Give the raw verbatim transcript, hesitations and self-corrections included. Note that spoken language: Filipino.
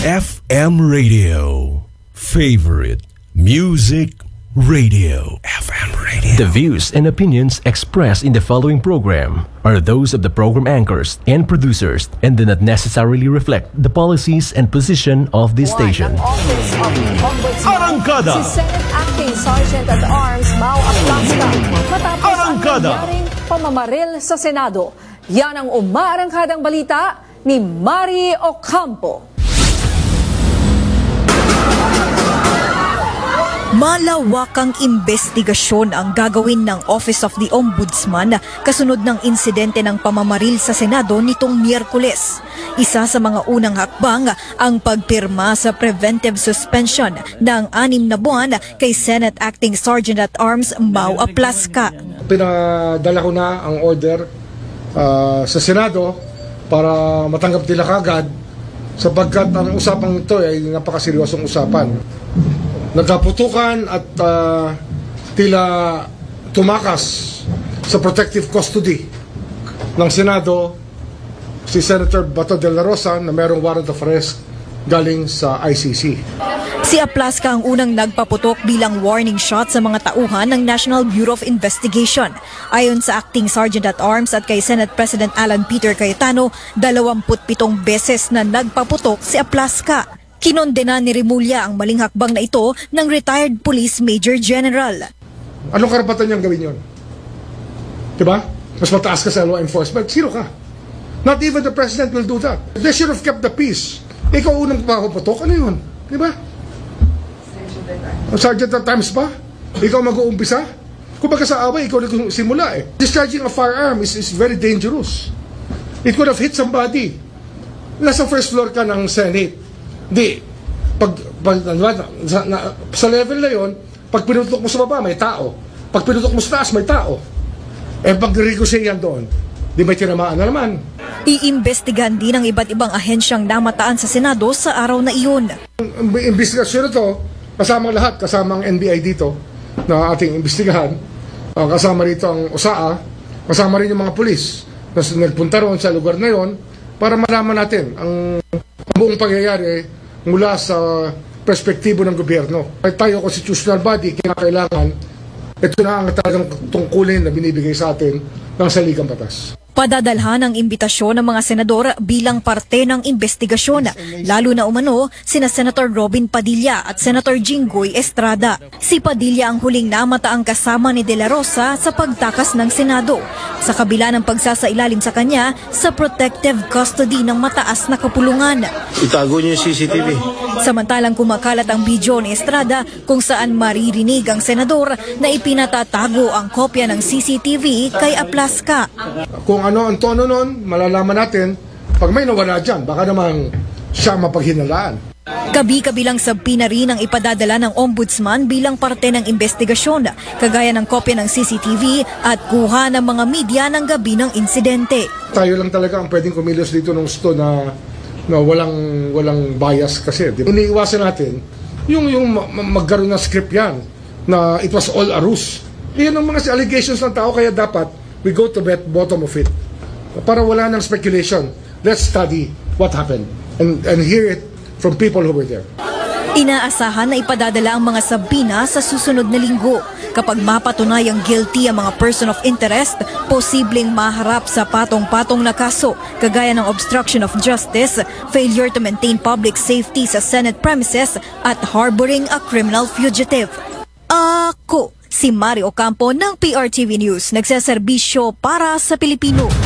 F M Radio. Favorite Music Radio. F M Radio. The views and opinions expressed in the following program are those of the program anchors and producers and do not necessarily reflect the policies and position of this station. Office of the Ombudsman, Arangkada. si Senate Acting Sergeant at Arms Mau Aplasta matapos Arangkada. ang nangyaring pamamaril sa Senado. Yan ang umaarangkadang balita ni Mari Ocampo. Malawakang investigasyon ang gagawin ng Office of the Ombudsman kasunod ng insidente ng pamamaril sa Senado nitong Miyerkules. Isa sa mga unang hakbang ang pagpirma sa preventive suspension ng anim na buwan kay Senate Acting Sergeant at Arms Mau Aplasta. Pinadala ko na ang order uh, sa Senado para matanggap nila kagad sapagkat ang usapang ito ay napakaseryosong usapan. Nagkaputukan at uh, tila tumakas sa protective custody ng Senado si Senator Bato de la Rosa na mayroong warrant of arrest galing sa I C C. Si Aplasta ang unang nagpaputok bilang warning shot sa mga tauhan ng National Bureau of Investigation. Ayon sa Acting Sergeant at Arms at kay Senate President Alan Peter Cayetano, dalawamput pitong beses na nagpaputok si Aplasta. Kinondena ni Remulla ang maling hakbang na ito ng retired Police Major General. Anong karapatan niyang gawin yun? Diba? Mas mataas ka sa law enforcement, zero ka. Not even the President will do that. They should have kept the peace. Ikaw unang papaputok, ano yun? Diba? Sergeant at Times pa? Ikaw mag-uumpisa? Kung baga sa away, ikaw nagsimula eh. Discharging a firearm is, is very dangerous. It could have hit somebody. Nasa first floor ka ng Senate. Di, pag, pag sa, na, sa level na yon, pag pinutok mo sa baba, may tao. Pag pinutok mo sa taas, may tao. Eh, pag ricochet yan doon, di may tinamaan na naman. Iimbestigahan din ang iba't ibang ahensyang namataan sa Senado sa araw na iyon. Ang investigasyon na to, kasama lahat, kasama ang N B I dito, na ating investigahan, uh, kasama rito ang O S A A, kasama rin yung mga pulis na nagpunta roon sa lugar na yon, para malaman natin ang ang buong pangyayari mula sa perspektibo ng gobyerno. Ay tayo constitutional body, kailangan ito na ang talagang tungkulin na binibigay sa atin ng saligang batas. Padadalhan ang imbitasyon ng mga senador bilang parte ng investigasyon, lalo na umano sina Senator Robin Padilla at Senator Jinggoy Estrada. Si Padilla ang huling namataang kasama ni De La Rosa sa pagtakas ng Senado, sa kabila ng pagsasailalim sa kanya sa protective custody ng mataas na kapulungan. Itago niyo yung C C T V. Samantalang kumakalat ang video ni Estrada kung saan maririnig ang senador na ipinatatago ang kopya ng C C T V kay Aplasta. Kung ano ang tono nun, malalaman natin. Pag may nawala dyan, baka naman siya mapaghinalaan. Kabi-kabilang sabpina rin ang ipadadala ng Ombudsman bilang parte ng investigasyon, kagaya ng kopya ng C C T V at kuha ng mga media ng gabi ng insidente. Tayo lang talaga ang pwedeng kumilos dito ng gusto na, na walang, walang bias kasi. Diba? Iniiwasan natin yung, yung magkaroon ng script yan na it was all a ruse. Yan ang mga allegations ng tao, kaya dapat we go to the bottom of it. Para wala ng speculation, let's study what happened and, and hear it from people who were there. Inaasahan na ipadadala ang mga sabina sa susunod na linggo. Kapag mapatunayang guilty ang mga person of interest, posibleng maharap sa patong-patong na kaso, kagaya ng obstruction of justice, failure to maintain public safety sa Senate premises, at harboring a criminal fugitive. Ako, si Mari Ocampo ng P R T V News, nagseserbisyo para sa Pilipino.